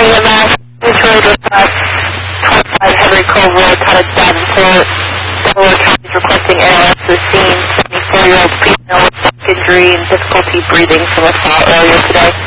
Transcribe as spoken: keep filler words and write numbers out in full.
E M S, mutually dispatch, twenty-five Henry Cove Road, Cottage Davenport. Delaware County is requesting A L S to the scene. seventy-four-year-old female with back injury and difficulty breathing from assault earlier today.